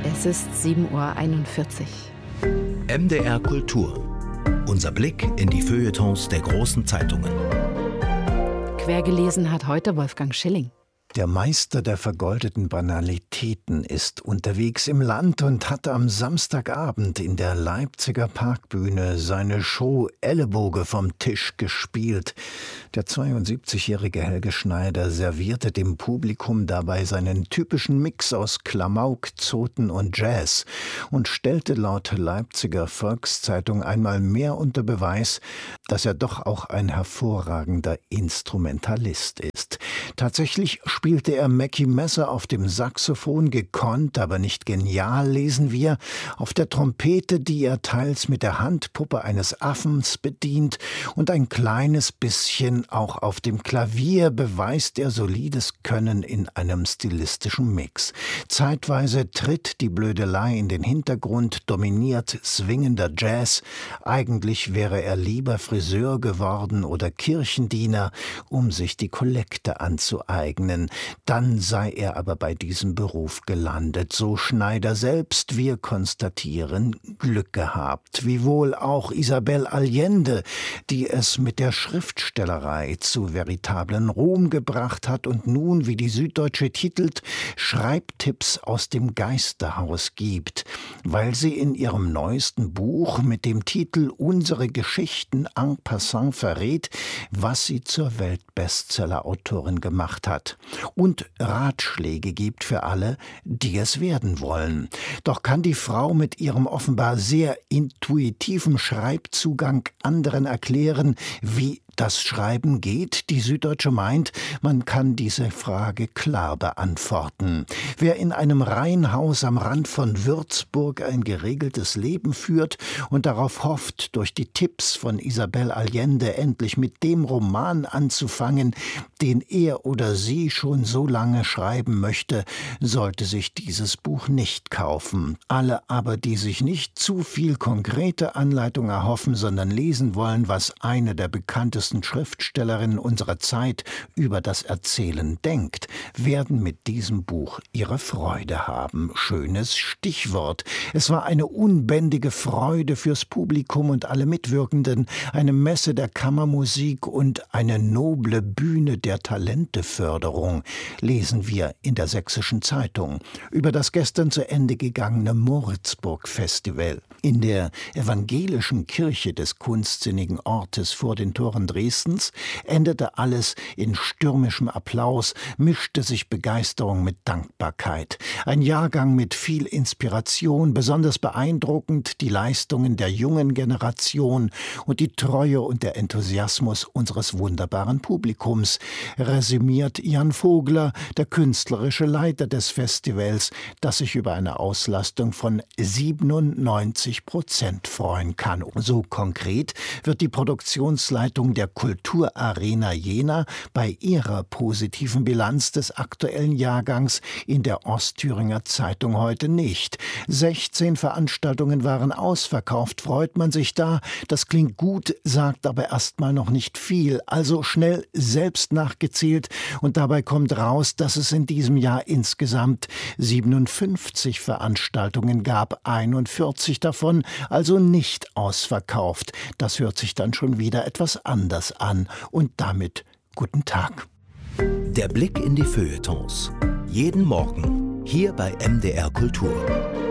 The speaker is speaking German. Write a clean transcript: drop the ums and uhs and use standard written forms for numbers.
Es ist 7:41 Uhr. MDR Kultur. Unser Blick in die Feuilletons der großen Zeitungen. Quergelesen hat heute Wolfgang Schilling. Der Meister der vergoldeten Banalitäten ist unterwegs im Land und hat am Samstagabend in der Leipziger Parkbühne seine Show Ellenbogen vom Tisch gespielt. Der 72-jährige Helge Schneider servierte dem Publikum dabei seinen typischen Mix aus Klamauk, Zoten und Jazz und stellte laut Leipziger Volkszeitung einmal mehr unter Beweis, dass er doch auch ein hervorragender Instrumentalist ist. Tatsächlich spielte er Mackie Messer auf dem Saxophon gekonnt, aber nicht genial, lesen wir, auf der Trompete, die er teils mit der Handpuppe eines Affens bedient, und ein kleines bisschen auch auf dem Klavier beweist er solides Können in einem stilistischen Mix. Zeitweise tritt die Blödelei in den Hintergrund, dominiert swingender Jazz. Eigentlich wäre er lieber Friseur geworden oder Kirchendiener, um sich die Kollekte anzueignen. Dann sei er aber bei diesem Beruf gelandet. So Schneider selbst, wir konstatieren, Glück gehabt. Wiewohl auch Isabel Allende, die es mit der Schriftstellerei zu veritablen Ruhm gebracht hat und nun, wie die Süddeutsche titelt, Schreibtipps aus dem Geisterhaus gibt, weil sie in ihrem neuesten Buch mit dem Titel Unsere Geschichten en passant verrät, was sie zur Weltbestseller-Autorin gemacht hat und Ratschläge gibt für alle, die es werden wollen. Doch kann die Frau mit ihrem offenbar sehr intuitiven Schreibzugang anderen erklären, wie das Schreiben geht? Die Süddeutsche meint, man kann diese Frage klar beantworten. Wer in einem Reihenhaus am Rand von Würzburg ein geregeltes Leben führt und darauf hofft, durch die Tipps von Isabel Allende endlich mit dem Roman anzufangen, den er oder sie schon so lange schreiben möchte, sollte sich dieses Buch nicht kaufen. Alle aber, die sich nicht zu viel konkrete Anleitung erhoffen, sondern lesen wollen, was eine der bekanntesten Schriftstellerinnen unserer Zeit über das Erzählen denkt, werden mit diesem Buch ihre Freude haben. Schönes Stichwort. Es war eine unbändige Freude fürs Publikum und alle Mitwirkenden, eine Messe der Kammermusik und eine noble Bühne der Talenteförderung, lesen wir in der Sächsischen Zeitung über das gestern zu Ende gegangene Moritzburg-Festival. In der evangelischen Kirche des kunstsinnigen Ortes vor den Toren Dresdens endete alles in stürmischem Applaus, mischte sich Begeisterung mit Dankbarkeit. Ein Jahrgang mit viel Inspiration, besonders beeindruckend die Leistungen der jungen Generation und die Treue und der Enthusiasmus unseres wunderbaren Publikums, resümiert Jan Vogler, der künstlerische Leiter des Festivals, das sich über eine Auslastung von 97% freuen kann. So konkret wird die Produktionsleitung der Kulturarena Jena bei ihrer positiven Bilanz des aktuellen Jahrgangs in der Ostthüringer Zeitung heute nicht. 16 Veranstaltungen waren ausverkauft, freut man sich da. Das klingt gut, sagt aber erstmal noch nicht viel. Also schnell selbst nachgezählt und dabei kommt raus, dass es in diesem Jahr insgesamt 57 Veranstaltungen gab, 41 davon also nicht ausverkauft. Das hört sich dann schon wieder etwas anders an. Und damit guten Tag. Der Blick in die Feuilletons. Jeden Morgen hier bei MDR Kultur.